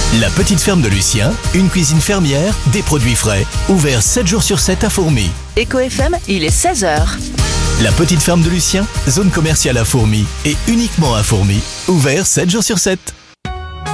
La petite ferme de Lucien, une cuisine fermière, des produits frais. Ouvert 7 jours sur 7 à Fourmies. Éco FM, il est 16h. La petite ferme de Lucien, zone commerciale à Fourmies et uniquement à Fourmies. Ouvert 7 jours sur 7.